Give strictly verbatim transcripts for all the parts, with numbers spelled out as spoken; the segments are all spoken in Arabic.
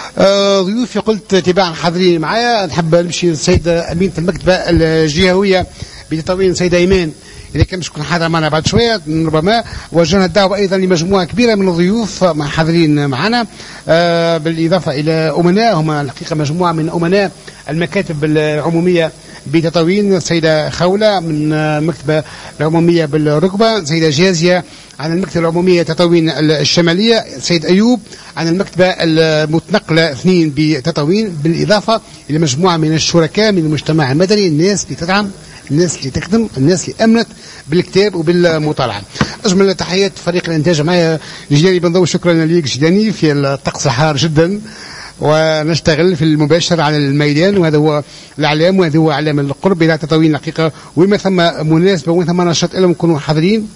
آه ضيوفي قلت تباعا حاضرين معايا. نحب نمشي للسيدة أمينة المكتبة الجهوية بتطاوين، سيدة إيمان، إذا كان مش تكون حاضرة معنا بعد شوية ربما. وجهنا الدعوة أيضا لمجموعة كبيرة من الضيوف حاضرين معنا، آه بالإضافة إلى أمناء، هم الحقيقة مجموعة من أمناء المكاتب العمومية بتطاوين، السيدة خولة من المكتبة العمومية بالركبة، السيدة جازية عن المكتبة العمومية تطاوين الشمالية، السيد أيوب عن المكتبة المتنقلة اثنين بتطاوين، بالإضافة إلى مجموعة من الشركاء من المجتمع المدني، الناس اللي تدعم، الناس اللي تخدم، الناس اللي أمنت بالكتاب وبالمطالعة. أجمل تحيات فريق الإنتاج معايا جداني بن ضوي، شكرا لك جداني في الطقس الحار جدا، ونشتغل في المباشر على الميدان، وهذا هو الإعلام، وهذا هو إعلام القرب إلى تطاوين الحقيقة، وما ثم مناسبة وما ثم نشاط لهم نكونوا حاضرين.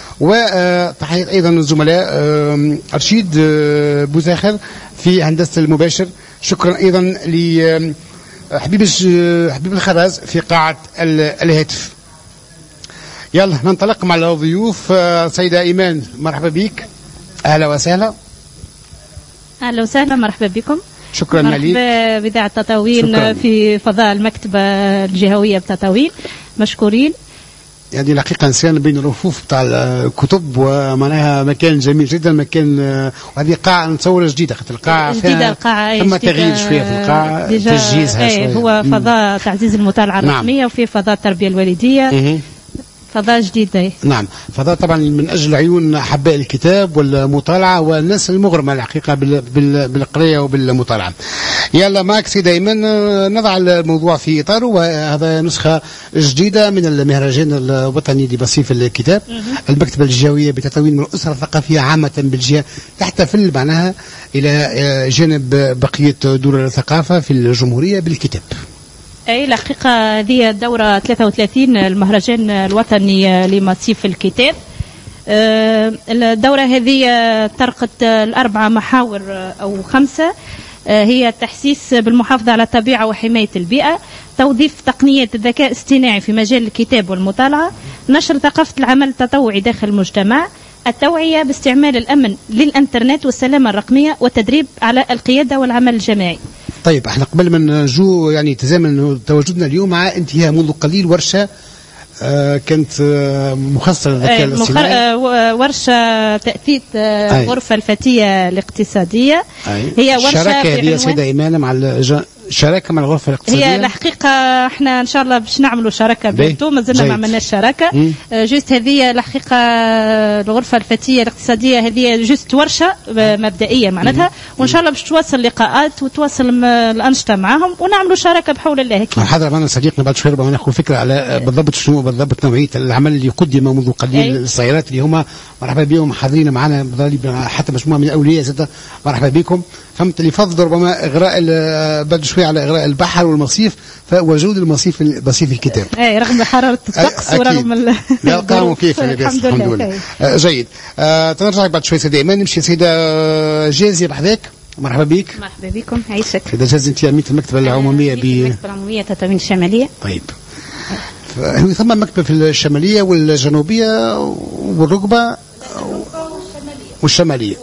وتحية أيضا الزملاء أرشيد بوزاخر في هندسة المباشر، شكرا أيضا ل حبيب حبيب الخراز في قاعة الهاتف. يلا ننطلق مع الضيوف. سيدة إيمان مرحبا بك، أهلا وسهلا. أهلا وسهلا، مرحبا بكم. شكرا لك. مرحبا بإذاعة تطاوين في فضاء المكتبة الجهوية بتطاوين، مشكورين. يعني الحقيقة نسيان بين الرفوف بتاع الكتب، ومعناها مكان جميل جدا، مكان، وهذه قاعة نتصور جديدة، خاطر القاعة جديدة، القاعة ثم تغيير شوية في القاعة، تجهيزها شوية. هو فضاء تعزيز المطالعة الرقمية، نعم. وفي فضاء التربية الوالدية، مه. فضاء جديد. نعم، فضاء طبعا من أجل عيون أحباء الكتاب والمطالعة والناس المغرمة الحقيقة بالقراية وبالمطالعة. يلا معك سيدة إيمان، نضع الموضوع في إطاره، وهذا نسخة جديدة من المهرجان الوطني لبصيف الكتاب. المكتبة الجهوية بتطاوين من الأسرة الثقافية عامة بالجهة تحتفل معناها إلى جانب بقية دور الثقافة في الجمهورية بالكتاب. أي الحقيقة هذه الدورة ثلاثة وثلاثين المهرجان الوطني لمصيف الكتاب. الدورة هذه طرقت الأربعة محاور أو خمسة، هي التحسيس بالمحافظة على الطبيعة وحماية البيئة، توظيف تقنيات الذكاء الاصطناعي في مجال الكتاب والمطالعة، نشر ثقافة العمل التطوعي داخل المجتمع، التوعية باستعمال الأمن للإنترنت والسلامة الرقمية، والتدريب على القيادة والعمل الجماعي. طيب احنا قبل ما نجو يعني تزامن تواجدنا اليوم مع انتهاء منذ قليل ورشه آه كانت آه مخصصه للذكاء الاصطناعي، آه ورشه تاثيث آه الغرفه الفتيه الاقتصاديه. أي. هي ورشه شراكه هذه سيده ايمان مع شراكه مع الغرفه الاقتصاديه. هي الحقيقه احنا ان شاء الله باش نعملوا شراكه بينتو، مازلنا ما عملناش شراكه. جوست هذه الحقيقه الغرفه الفتيه الاقتصاديه هذه جوست ورشه مبدئيه معناتها، وان شاء الله باش تواصل لقاءات وتواصل الانشطه معاهم ونعملوا شراكه بحول الله. حاضر معنا صديقنا بعد شويه ربما ناخذ فكره على بالضبط شنو بالضبط نوعيه العمل اللي قدم منذ قليل للسيارات اللي هما مرحبا بهم حاضرين معنا، حتى مجموعه من الاولياء زاد مرحبا بكم. فهمت اللي فضل ربما اغراء بعد شويه على اغراء البحر والمصيف وجود المصيف مصيف الكتاب. اي رغم حراره الطقس ورغم القاهم كيف الحمد لله. آه جيد. آه تنرجع بعد شويه سيده ايمان، نمشي سيده جازيه بحذاك، مرحبا بك. مرحبا بكم، عيشك. سيده جازيه انت عميده المكتبه العموميه ب المكتبه العموميه تطاوين الشماليه. طيب ثم مكتبه في الشماليه والجنوبيه والركبه والشماليه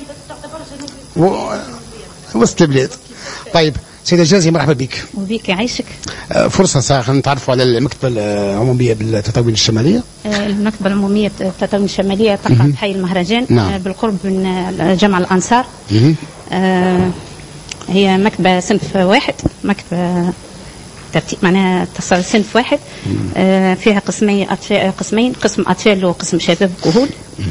و... وسط البلاد. طيب سيدة جازية مرحبا بك. وبيك يعيشك. فرصة ساعة نتعرفوا على المكتبة العمومية بالتطاوين الشمالية. المكتبة العمومية بالتطاوين الشمالية تقع في حي المهرجان، نعم. بالقرب من جامع الأنصار. آه هي مكتبة صنف واحد، مكتبة ترتيب معناها صنف واحد، آه فيها قسمين قسمين قسم أطفال وقسم شباب وكهول.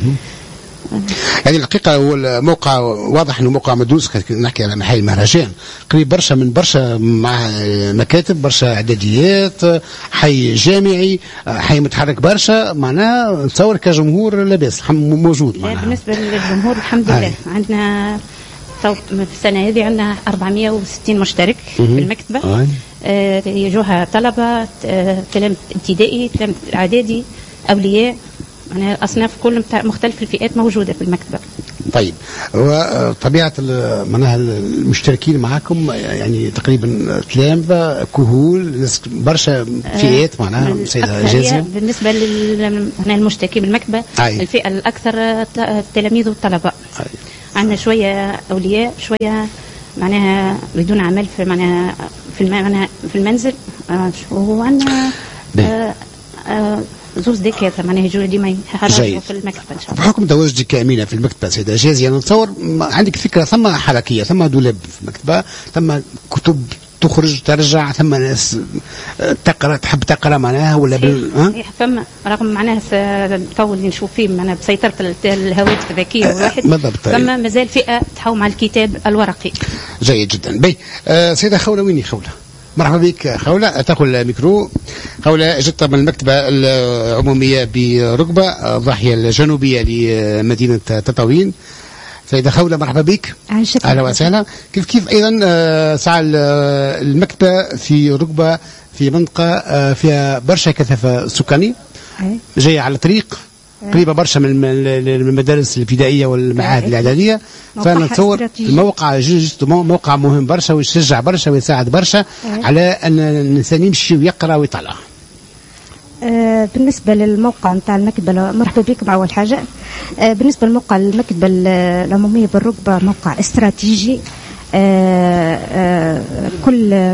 يعني الحقيقة هو الموقع واضح انه موقع مدروس، نحكي على حي المهرجان قريب برشا من برشا مع مكاتب، برشا اعداديات، حي جامعي، حي متحرك برشا، معناها نتصور كجمهور لاباس موجود. معناها بالنسبة للجمهور الحمد لله عندنا في السنة هذه عندنا أربعمائة وستين مشترك في المكتبة. آه يجوها طلبة، تلاميذ ابتدائي، تلاميذ اعدادي، اولياء، يعني الأصناف كل مختلف الفئات موجودة في المكتبة. طيب وطبيعة معناها المشتركين معكم يعني تقريبا تلامذة كهول برشا فئات معناها سيدة جازية. بالنسبة للمشتركين بالمكتبة أي. الفئة الأكثر التلاميذ والطلبة. أي. عندنا شوية أولياء، شوية معناها بدون عمل في معناها في معناها في المنزل هو عندنا زوز دكاتره معناها يجوا ديما يحركوا في المكتبه ان شاء الله. بحكم تواجدك امينه في المكتبه سيده جازيه انا نتصور عندك فكره ثم حركيه ثم دولاب في المكتبه ثم كتب تخرج ترجع ثم ناس تقرا تحب تقرا معناها ولا بال ها فما رغم معناها التو اللي نشوف فيه معناها بسيطره الهواتف الذكيه والواحد فما مازال فئه تحوم على الكتاب الورقي. جيد جدا. بي آه سيده خوله ويني خوله؟ مرحبا بك خوله تاخذ الميكرو. خوله جت من المكتبه العموميه برقبه الضاحيه الجنوبيه لمدينه تطاوين. سيدة خولة مرحبا بك. أهلا وسهلا. كيف كيف أيضا ساعة المكتبة في رقبة في منطقة فيها برشا كثافة سكانية جاية على طريق قريبة برشا من المدارس الابتدائية والمعاهد الإعدادية فأنا نتصور الموقع جست موقع مهم برشا ويشجع برشا ويساعد برشا على أن الإنسان يمشي ويقرأ ويطلع. آه بالنسبة للموقع نتاع المكتبة مرحبا بكم. أول حاجة آه بالنسبة للموقع المكتبة العمومية بالرقبة موقع استراتيجي. آه آه كل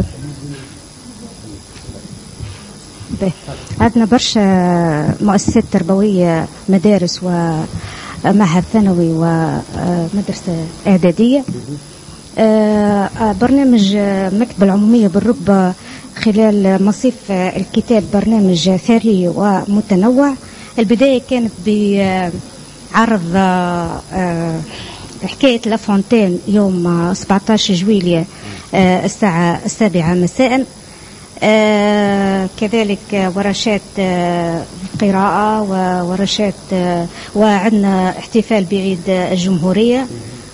عندنا برشا مؤسسات تربوية مدارس ومعهد ثانوي ومدرسة إعدادية. آه برنامج المكتبة العمومية بالرقبة خلال مصيف الكتاب برنامج ثري ومتنوع. البداية كانت بعرض حكاية لافونتين يوم سبعة عشر جويلية الساعة السابعة مساء. كذلك ورشات قراءة وورشات وعندنا احتفال بعيد الجمهورية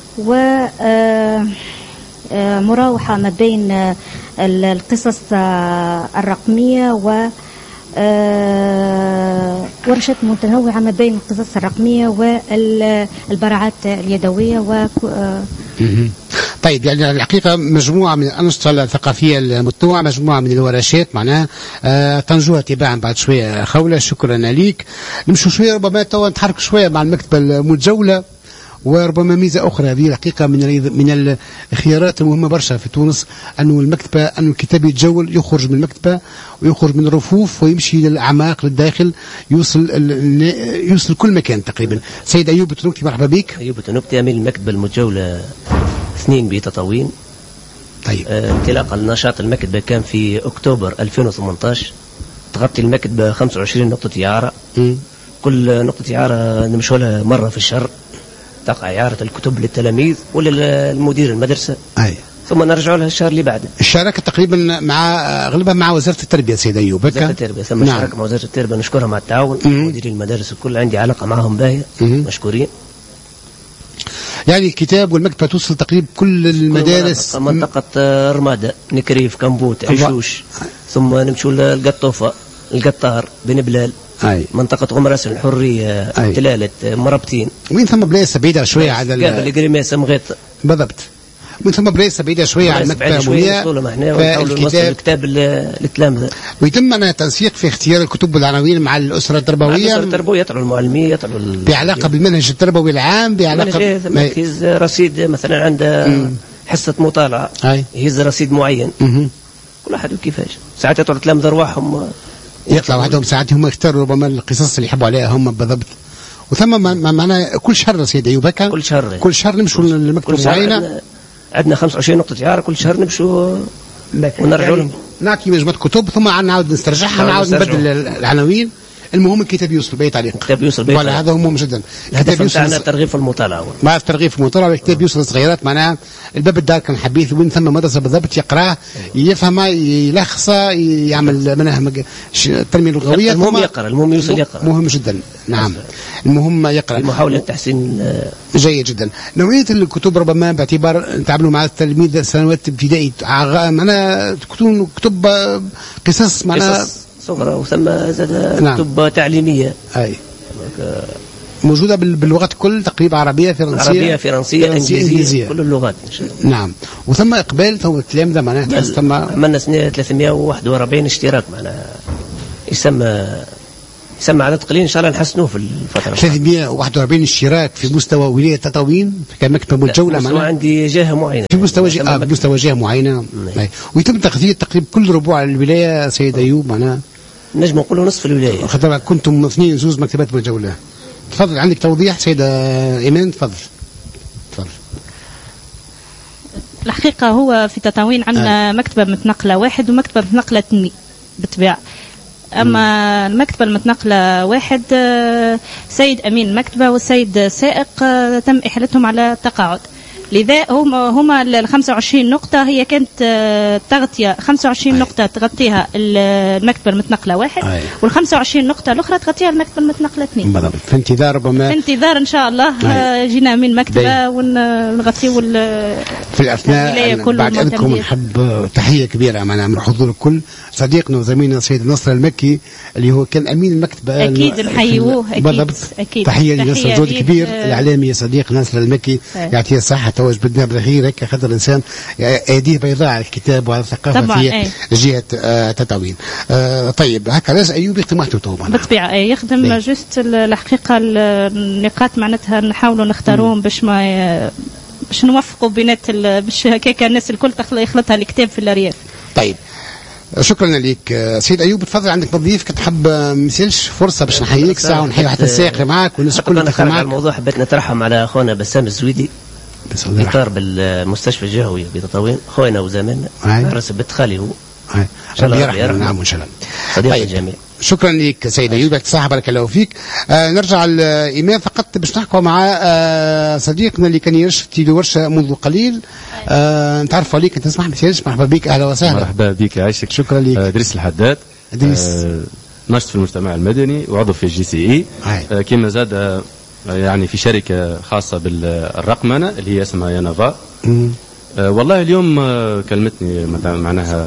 ومراوحة ما بين القصص الرقمية و ورشات متنوعة ما بين القصص الرقمية والبراعات اليدوية و طيب يعني الحقيقة مجموعة من الأنشطة الثقافية المتنوعة مجموعة من الورشات معناها آه تنجوها تباعا بعد شوية خولة. شكرا ليك. نمشوا شوية ربما توا نتحرك شوية مع المكتبة المتجولة وربما ميزة أخرى هذه الحقيقة من من الخيارات المهمة برشا في تونس أنه المكتبة أنه الكتاب يتجول يخرج من المكتبة ويخرج من الرفوف ويمشي للأعماق للداخل يوصل يوصل كل مكان تقريبا. سيد أيوب التنوبتي مرحبا بك. أيوب التنوبتي أمين المكتبة المتجولة سنين بتطاوين. طيب انطلاقا لنشاط المكتبة كان في أكتوبر ألفين وثمانية عشر. تغطي المكتبة خمسة وعشرين نقطة إعارة. م. كل نقطة إعارة نمشوا لها مرة في الشهر تقع إعارة الكتب للتلاميذ ولا المدير المدرسة. أي. ثم نرجع لها الشهر اللي بعده. الشراكة تقريبا مع غالبا مع وزارة التربية سيد أيوب. وزارة التربية ثم نعم. شراكة مع وزارة التربية نشكرها مع التعاون. مديرين المدارس الكل عندي علاقة معهم باهية مشكورين. يعني الكتاب والمكتبة توصل تقريبا كل المدارس. منطقة رمادة نكريف كمبوت عشوش ثم نمشوا للقطوفة القطار بن بلال. أي. منطقة غمراس الحرية تلالة مربتين. وين ثم بلايصة بعيدة شوية على قبل قريميس مغيط. بالضبط. وين ثم بلايصة بعيدة شوية على المكتبة العمومية. فالكتاب للتلامذة. ويتم معنا تنسيق في اختيار الكتب والعناوين مع الأسرة التربوية. الأسرة التربوية يطلعوا المعلمية يطلعوا بعلاقة بالمنهج التربوي العام بعلاقة. يهز رصيد مثلا عنده حصة مطالعة. يهز رصيد معين. مم. كل واحد وكيفاش. ساعات يطلعوا التلامذة أرواحهم. يطلعوا عندهم ساعات هم يختاروا ربما القصص اللي يحبوا عليها هم بالضبط. وثم معنا كل شهر سيدي أيوب هكا كل شهر كل شهر نمشوا للمكتبة معينة. عندنا خمسة وعشرين نقطة إعارة كل شهر نمشوا ونرجعوا لهم. نعطي مجموعة كتب ثم نعاود نسترجعها نعاود نبدل العناوين. المهم الكتاب يوصل بأي طريقة. الكتاب يوصل بأي طريقة. هذا هو مهم جدا. الكتاب يوصل. ترغيب في المطالعة. مع الترغيب في المطالعة والكتاب يوصل صغيرات معناها الباب الدار كان حبيث وين ثم مدرسة بالضبط يقراه يفهمه يلخصه يعمل منها التنمية اللغوية. المهم يقرأ المهم يوصل يقرأ. مهم جدا نعم. المهم يقرأ. محاولة تحسين. جيد جدا. نوعية الكتب ربما باعتبار نتعاملوا مع التلميذ سنوات ابتدائي معنا تكون كتب قصص معنا صغرى وثم زاد نعم. كتب تعليمية. أي. موجودة باللغات كل تقريبا عربية فرنسية عربية فرنسية, فرنسية إنجليزية, إنجليزية كل اللغات إن شاء الله. نعم. وثم إقبال ثم التلامذة معناها ثم عملنا سنة ثلاثمائة وواحد وأربعين اشتراك معنا يسمى يسمى عدد قليل ان شاء الله نحسنوه في الفتره. ثلاثمئة وواحد وأربعين اشتراك في مستوى ولايه تطاوين كمكتب الجوله معنا عندي جهه معينه في مستوى جهه آه مستوى جهه معينه. ويتم تغذيه تقريبا كل ربوع الولايه سيد ايوب معناها نجم نقولوا نصف الولايه. خاطر كنتم اثنين زوز مكتبات بالجوله. تفضل عندك توضيح سيده ايمان. تفضل تفضل. الحقيقه هو في تطاوين عندنا آه. مكتبه متنقله واحد ومكتبه متنقله اثنين بالطبيعه. أما المكتبة المتنقلة واحد سيد أمين المكتبة والسيد سائق تم إحالتهم على تقاعد. لذا هما هما ال خمسة وعشرين نقطة هي كانت تغطية خمسة وعشرين نقطة تغطيها المكتبة المتنقلة واحد أي. وال خمسة وعشرين نقطة الأخرى تغطيها المكتبة المتنقلة اثنين. بالضبط. في انتظار ربما في انتظار إن شاء الله أي. جينا من مكتبة ونغطيو في الأثناء. بعد إذنكم نحب تحية كبيرة معنا من الحضور الكل صديقنا وزميلنا السيد نصر المكي اللي هو كان أمين المكتبة. أكيد نحيوه أكيد. أكيد. تحية لنصر الزود الكبير الإعلامي صديق نصر المكي يعطيه الصحة. وجبدنا بالخير هيك خاطر الانسان ايديه بيضاء على الكتاب وعلى الثقافه في ايه. جهه آه تطاوين. آه طيب هكا لازم ايوب يخدم طبعا بالطبيعه ايه يخدم ايه. جست الحقيقه النقاط معناتها نحاولوا نختاروهم باش ما باش نوفقوا بينات باش هكاك الناس الكل يخلطها الكتاب في الارياف. طيب شكرا لك سيد ايوب. تفضل عندك مضيف كتحب مثلش فرصه باش نحييك ساعه ونحيي حتى الساقي معك والناس الكل تكون معك. الموضوع حبيت نترحم على اخونا بسام الزويدي إطار بالمستشفى الجهوي بتطاوين خوينا وزميلنا حرس بنت خالي هو ان شاء الله يرحمه. نعم ان شاء الله صديق طيب. الجميع. شكرا لك سيد ايوب يعطيك الصحه بارك الله فيك. آه نرجع الايمان فقط باش نحكوا مع آه صديقنا اللي كان يرشد في الورشه منذ قليل. آه نتعرفوا عليك انت تسمح مثالش. مرحبا بك اهلا وسهلا. مرحبا بك يعيشك. شكرا لك. آه ادريس الحداد ادريس آه ناشط في المجتمع المدني وعضو في الجي سي اي آه كما زاد آه يعني في شركة خاصة بالرقمنة اللي هي اسمها يانافا. آه والله اليوم آه كلمتني معناها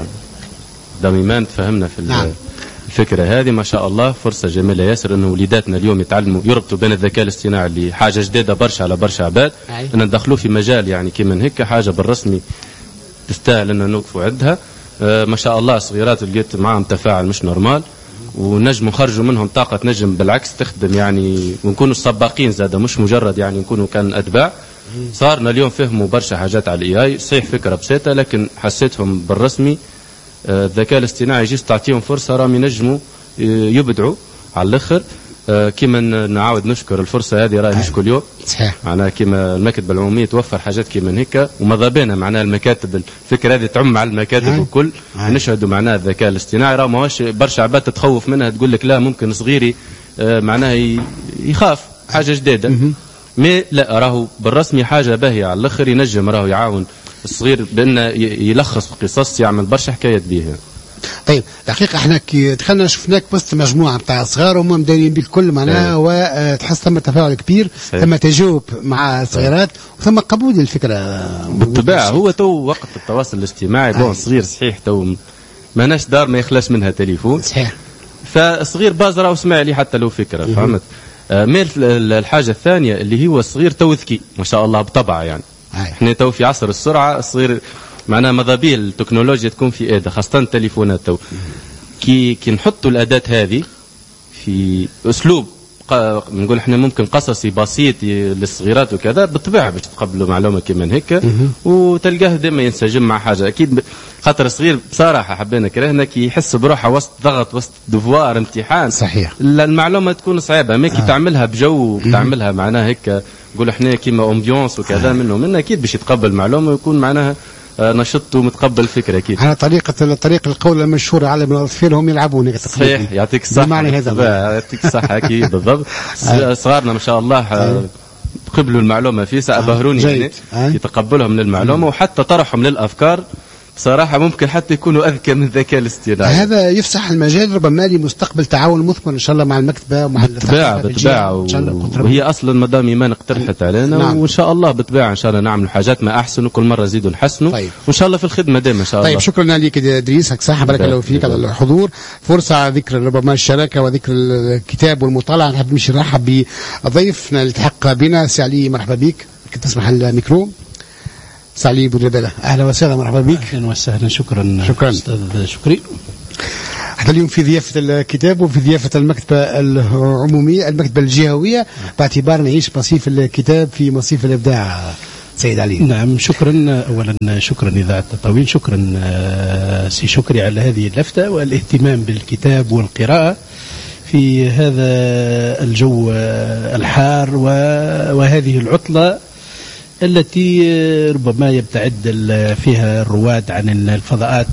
دائما تفهمنا في نعم. الفكرة هذه ما شاء الله فرصة جميلة ياسر انه وليداتنا اليوم يتعلموا يربطوا بين الذكاء الاصطناعي اللي حاجة جديدة برشا على برشا عباد ان ندخلوه في مجال يعني كيما هيك حاجة بالرسمي تستاهل ان نوقفوا عندها. آه ما شاء الله صغيرات لقيت معهم تفاعل مش نورمال ونجموا خرجوا منهم طاقة نجم بالعكس تخدم يعني ونكونوا سباقين زاده مش مجرد يعني نكونوا كان أتباع. صارنا اليوم فهموا برشا حاجات على الاي اي صحيح فكرة بسيطة لكن حسيتهم بالرسمي الذكاء الاصطناعي يجيس تعطيهم فرصة راهم ينجموا يبدعوا على الاخر. كما نعاود نشكر الفرصة هذه راهي مش كل يوم صحيح. معناها كما المكتبة العمومية توفر حاجات كما هيك وماذا بينا معناها المكاتب الفكرة هذه تعم على المكاتب الكل نشهدوا معناها الذكاء الاصطناعي راه ماهوش برشا عباد تتخوف منها تقول لك لا ممكن صغيري معناها يخاف حاجة جديدة مي لا راهو بالرسمي حاجة باهية على الاخر ينجم راهو يعاون الصغير بأنه يلخص قصص يعمل برشا حكايات بيها. طيب الحقيقة احنا كي دخلنا شفناك وسط مجموعة بتاع صغار وهم مدارين بالكل معناها وتحس ثم تفاعل كبير ثم تجاوب مع الصغيرات وثم قبول الفكرة بالطبيعة. هو تو وقت التواصل الاجتماعي بون صغير صحيح تو ماناش دار ما يخلاش منها تليفون صحيح فصغير بازرة وسمع لي حتى لو فكرة فهمت. آه ميل الحاجة الثانية اللي هو الصغير تو ذكي ما شاء الله بطبعه يعني احنا تو في عصر السرعة الصغير معناها مضابيل التكنولوجيا تكون في ايده خاصة التليفونات تو كي كي نحطوا الأداة هذه في أسلوب نقول احنا ممكن قصصي بسيط للصغيرات وكذا بالطبيعة باش تقبلوا معلومة كمان هيك وتلقاه دائما ينسجم مع حاجة أكيد خاطر صغير بصراحة حبينا كرهنا كي يحس بروحه وسط ضغط وسط دفوار امتحان صحيح المعلومة تكون صعبة ما كي آه. تعملها بجو تعملها معناها هيك نقول احنا كيما امبيونس وكذا آه. منه منه أكيد باش يتقبل معلومة ويكون معناها نشط ومتقبل الفكره اكيد. على طريقه طريق القول المشهور على من الاطفال هم يلعبون صحيح يعطيك الصحه يعطيك الصحه اكيد بالضبط. صغارنا ما شاء الله قبلوا المعلومه في ساعه بهروني يعني يتقبلهم من المعلومه وحتى طرحهم للافكار بصراحة ممكن حتى يكونوا أذكى من الذكاء الاصطناعي. هذا يفسح المجال ربما لمستقبل تعاون مثمر إن شاء الله مع المكتبة ومع بالطبيعة بالطبيعة و... وهي أصلا مدام إيمان اقترحت علينا نعم. وإن شاء الله بالطبيعة إن شاء الله نعمل حاجات ما أحسن وكل مرة نزيدوا نحسنوا طيب. وإن شاء الله في الخدمة دايما إن شاء الله. طيب شكرا لك يا إدريس هك صح بارك الله فيك على الحضور فرصة ذكر ربما الشراكة وذكر الكتاب والمطالعة. نحب نمشي نرحب بضيفنا اللي التحق بنا سي علي مرحبا بك كنت تسمح الميكرو. سعلي بودربالة اهلا وسهلا مرحبا بك. اهلا وسهلا شكرا شكرا استاذ شكري. حتى اليوم في ضيافة الكتاب وفي ضيافة المكتبة العمومية المكتبة الجهوية باعتبار نعيش مصيف الكتاب في مصيف الإبداع. سيد علي. نعم شكرا. أولا شكرا إذاعة تطاوين، شكرا سي شكري على هذه اللفتة والاهتمام بالكتاب والقراءة في هذا الجو الحار وهذه العطلة التي ربما يبتعد فيها الرواد عن الفضاءات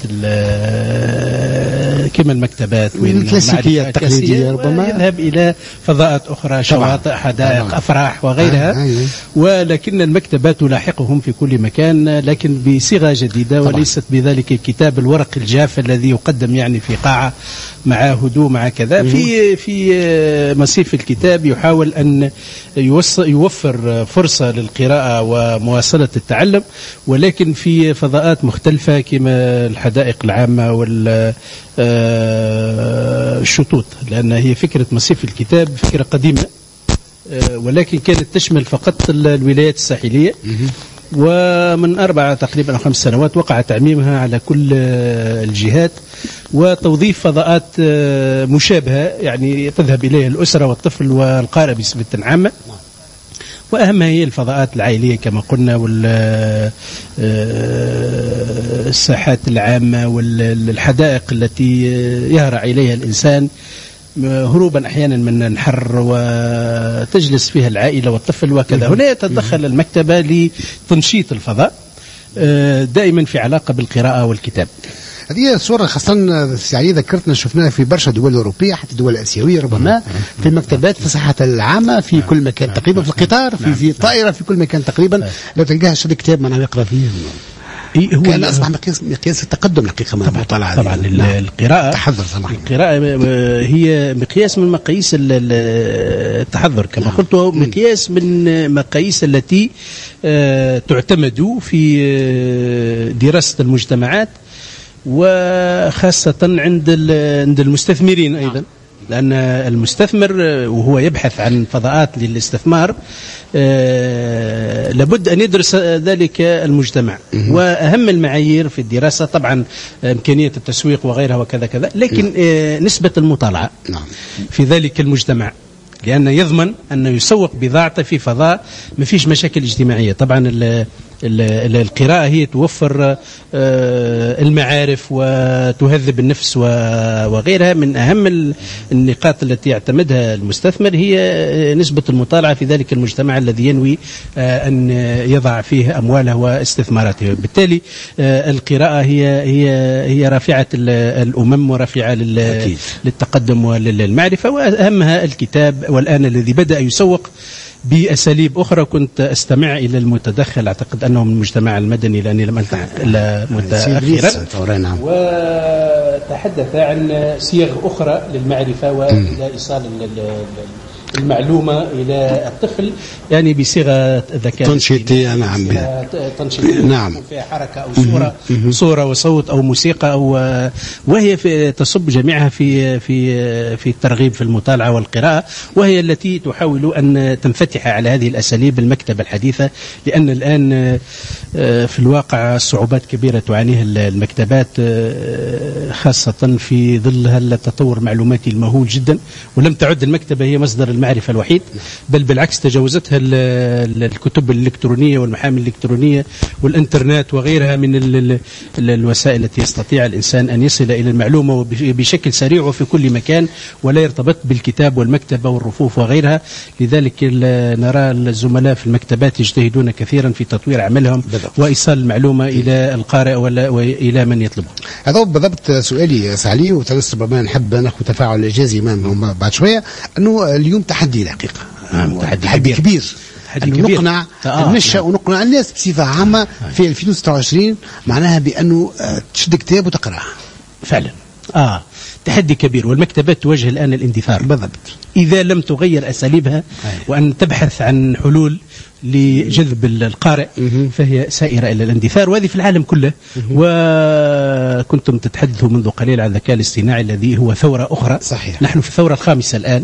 كما المكتبات والكلاسيكية التقليدية، ربما يذهب إلى فضاءات أخرى، شواطئ، حدائق، أفراح وغيرها. ولكن المكتبات تلاحقهم في كل مكان، لكن بصيغة جديدة وليست بذلك الكتاب الورق الجاف الذي يقدم يعني في قاعة مع هدوء مع كذا. في في مصيف الكتاب يحاول أن يوفر فرصة للقراءة ومواصلة التعلم، ولكن في فضاءات مختلفة كما الحدائق العامة والشطوط، لأن هي فكرة مصيف الكتاب فكرة قديمة ولكن كانت تشمل فقط الولايات الساحلية، ومن أربعة تقريبا أو خمس سنوات وقع تعميمها على كل الجهات وتوظيف فضاءات مشابهة يعني تذهب إليها الأسرة والطفل والقارئ بصفة عامة، وأهمها هي الفضاءات العائلية كما قلنا والساحات العامة والحدائق التي يهرع إليها الإنسان هروبا أحيانا من الحر وتجلس فيها العائلة والطفل وكذا. هنا يتدخل المكتبة لتنشيط الفضاء دائما في علاقة بالقراءة والكتاب. هذه الصورة خاصة سعيدة ذكرتنا شفناها في برشا دول أوروبية حتى دول آسيوية ربما في المكتبات في الساحات العامة في كل مكان تقريبا، في القطار في في الطائرة في كل مكان تقريبا لو تلقاها شد كتاب معنا يقرأ فيه. إيه هو كان أصبح مقياس مقياس التقدم الحقيقة من المطالعة. طبعا القراءة تحضر طبعا. القراءة هي مقياس من مقاييس التحضر كما قلت، مقياس من مقاييس التي تعتمد في دراسة المجتمعات وخاصة عند عند المستثمرين أيضا، لأن المستثمر وهو يبحث عن فضاءات للاستثمار لابد أن يدرس ذلك المجتمع، وأهم المعايير في الدراسة طبعا إمكانية التسويق وغيرها وكذا كذا، لكن نسبة المطالعة في ذلك المجتمع، لأن يضمن أنه يسوق بضاعته في فضاء ما فيش مشاكل اجتماعية. طبعا القراءة هي توفر المعارف وتهذب النفس وغيرها. من أهم النقاط التي يعتمدها المستثمر هي نسبة المطالعة في ذلك المجتمع الذي ينوي أن يضع فيه أمواله واستثماراته. بالتالي القراءة هي هي هي رافعة الأمم ورافعة للتقدم وللمعرفة، وأهمها الكتاب. والآن الذي بدأ يسوق بأساليب أخرى، كنت أستمع إلى المتدخل أعتقد أنه من المجتمع المدني لأني لم ألتحق إلا متأخرا، وتحدث عن صيغ أخرى للمعرفة وإلى إيصال المعلومة إلى الطفل يعني بصيغة ذكاء تنشيطية. نعم تنشيطية نعم فيها حركة أو صورة صورة وصوت أو موسيقى، أو وهي في تصب جميعها في في في الترغيب في المطالعة والقراءة، وهي التي تحاول أن تنفتح على هذه الأساليب المكتبة الحديثة، لأن الآن في الواقع صعوبات كبيرة تعانيها المكتبات خاصة في ظل هذا التطور المعلوماتي المهول جدا، ولم تعد المكتبة هي مصدر المعرفة الوحيد، بل بالعكس تجاوزتها الكتب الإلكترونية والمحامل الإلكترونية والإنترنت وغيرها من الوسائل التي يستطيع الإنسان أن يصل إلى المعلومة بشكل سريع وفي كل مكان، ولا يرتبط بالكتاب والمكتبة والرفوف وغيرها. لذلك نرى الزملاء في المكتبات يجتهدون كثيرا في تطوير عملهم وإيصال المعلومة إلى القارئ وإلى من يطلبه. هذا بالضبط سؤالي سعلي، وتلس ربما نحب ناخذ تفاعل إيجازي معهم بعد شوية، أنه اليوم تحدي الحقيقة تحدي, تحدي كبير, كبير. أن نقنع آه النشأ آه ونقنع الناس بصفة عامة في ألفين وستة وعشرين معناها بأنه تشد كتاب وتقرأ فعلا. آه تحدي كبير، والمكتبات تواجه الآن الاندثار بالضبط إذا لم تغير أساليبها أي. وأن تبحث عن حلول لجذب القارئ فهي سائرة إلى الاندثار، وهذه في العالم كله. وكنتم تتحدثوا منذ قليل عن الذكاء الاصطناعي الذي هو ثورة أخرى. صحيح. نحن في الثورة الخامسة الآن. نعم.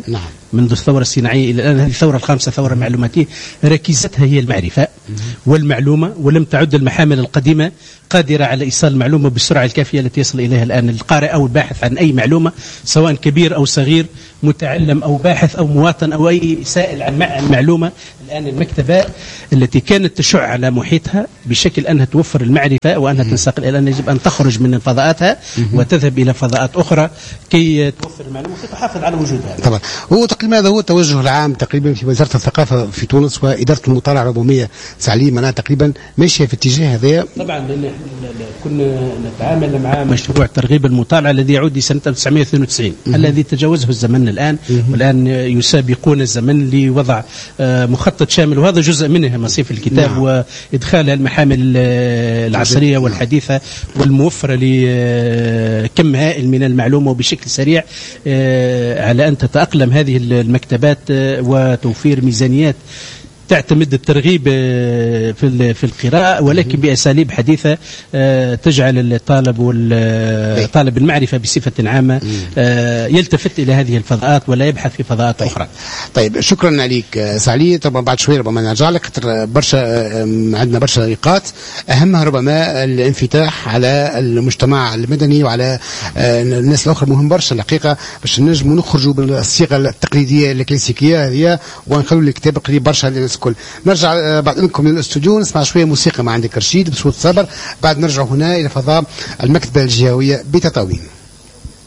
منذ الثورة الصناعية إلى الآن. هذه الثورة الخامسة ثورة معلوماتية ركيزتها هي المعرفة والمعلومة، ولم تعد المحامل القديمة قادرة على إيصال المعلومة بالسرعة الكافية التي يصل إليها الآن القارئ أو الباحث عن أي معلومة، سواء كبير أو صغير، متعلم أو باحث أو مواطن أو أي سائل عن المعلومة. الآن المكتبة التي كانت تشع على محيطها بشكل أنها توفر المعرفة وأنها تنساق، الآن يجب أن تخرج من فضاءاتها وتذهب إلى فضاءات أخرى كي توفر المعلومة وتحافظ على وجودها. طبعا هو تقريبا هذا هو التوجه العام تقريبا في وزارة الثقافة في تونس وإدارة المطالعة العمومية تعليم، معناها تقريبا ماشية في اتجاه هذا. طبعا لأن كنا نتعامل مع مشروع ترغيب المطالعة الذي يعود لسنة ألف وتسعمائة واثنين وتسعين الذي تجاوزه الزمن الآن، والآن يسابقون الزمن لوضع مخطط شامل، وهذا جزء منه مصيف الكتاب. نعم. وإدخال المحامل العصرية والحديثة والموفرة لكم هائل من المعلومة وبشكل سريع، على أن تتأقلم هذه المكتبات وتوفير ميزانيات تعتمد الترغيب في في القراءة، ولكن بأساليب حديثة تجعل الطالب والطالب المعرفة بصفة عامة يلتفت إلى هذه الفضاءات ولا يبحث في فضاءات طيب. أخرى. طيب شكرا عليك سعلي. طبعا بعد شوية ربما نرجع لك، خاطر برشا عندنا برشا نقاط أهمها ربما الانفتاح على المجتمع المدني وعلى الناس الأخرى مهم برشا الحقيقة، باش نجموا نخرجوا بالصيغة التقليدية الكلاسيكية هذه ونخلوا الكتاب قريب برشا للناس الكل. نرجع بعد لكم للاستوديو نسمع شوية موسيقى ما عندك رشيد بصوت صبر، بعد نرجع هنا إلى فضاء المكتبة الجهوية بتطاوين.